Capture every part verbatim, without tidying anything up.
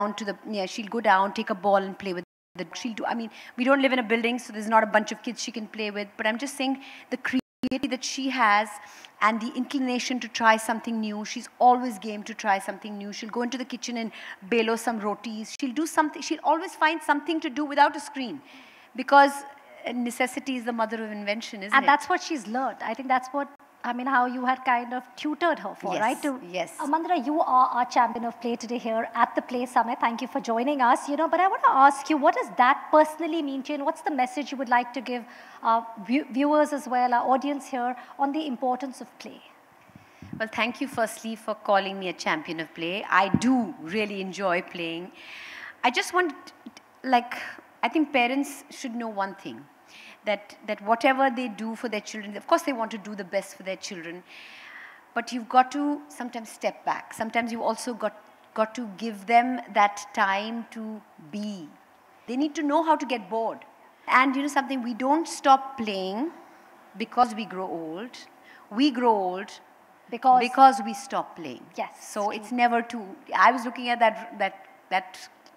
to the, yeah, she'll go down, take a ball and play with the, she'll do, I mean, we don't live in a building, so there's not a bunch of kids she can play with, but I'm just saying the creativity that she has and the inclination to try something new, she's always game to try something new. She'll go into the kitchen and belo some rotis. She'll do something, she'll always find something to do without a screen, because necessity is the mother of invention, isn't and it? And that's what she's learned. I think that's what, I mean, how you had kind of tutored her for, yes, right? To, yes. Uh, Mandira, you are our champion of play today here at the Play Summit. Thank you for joining us. You know, but I want to ask you, what does that personally mean to you? And what's the message you would like to give our view viewers as well, our audience here, on the importance of play? Well, thank you firstly for calling me a champion of play. I do really enjoy playing. I just want, like, I think parents should know one thing. That, that whatever they do for their children, of course they want to do the best for their children, but you've got to sometimes step back. Sometimes you also got, got to give them that time to be. They need to know how to get bored. And you know something, we don't stop playing because we grow old. We grow old because, because we stop playing. Yes. So it's never too, I was looking at that, that, that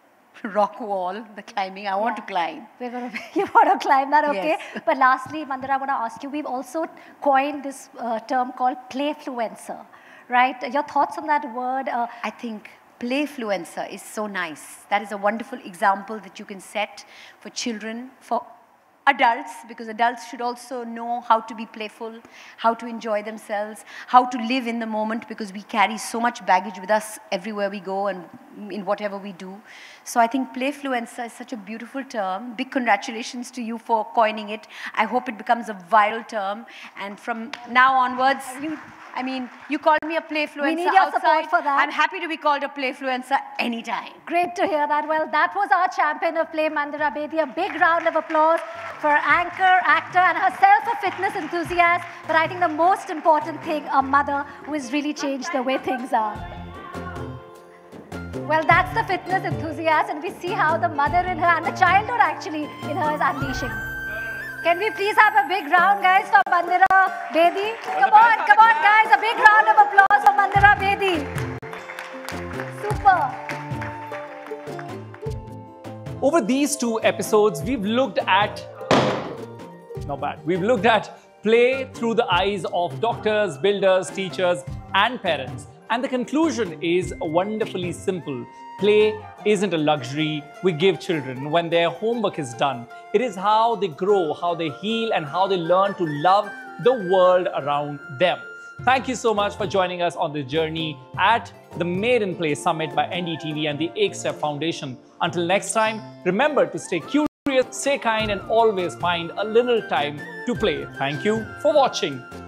rock wall, the climbing, I yeah. want to climb. We're gonna, you want to climb that, okay? Yes. But lastly, Mandira, I want to ask you, we've also coined this uh, term called playfluencer, right? Your thoughts on that word? Uh, I think playfluencer is so nice. That is a wonderful example that you can set for children, for adults, because adults should also know how to be playful, how to enjoy themselves, how to live in the moment, because we carry so much baggage with us everywhere we go and in whatever we do. So I think playfluencer is such a beautiful term. Big congratulations to you for coining it. I hope it becomes a viral term, and from now onwards, you, I mean, you called me a playfluencer. We need your outside. support for that. I'm happy to be called a playfluencer anytime. Great to hear that. Well, that was our champion of play, Mandira Bedi. A big round of applause for anchor, actor, and herself a fitness enthusiast. But I think the most important thing, a mother who has really changed the way things are. Well, that's the fitness enthusiast, and we see how the mother in her and the childhood actually in her is unleashing. Can we please have a big round, guys, for Mandira Bedi? Come on, come on, guys. A big round of applause for Mandira Bedi. Super. Over these two episodes, we've looked at, not bad, we've looked at play through the eyes of doctors, builders, teachers, and parents. And the conclusion is wonderfully simple. Play isn't a luxury we give children when their homework is done. It is how they grow, how they heal, and how they learn to love the world around them. Thank you so much for joining us on this journey at the Made in Play Summit by N D T V and the Ekstep Foundation. Until next time, remember to stay curious, stay kind, and always find a little time to play. Thank you for watching.